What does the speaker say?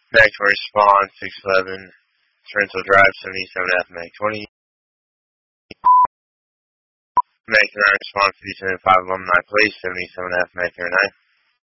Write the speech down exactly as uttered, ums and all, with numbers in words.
Next response, six eleven, Torrensville Drive, seventy-seven F, Mag twenty. Mag nine response, fifty-seven five alumni place, seventy-seven F, Mag thirty-nine.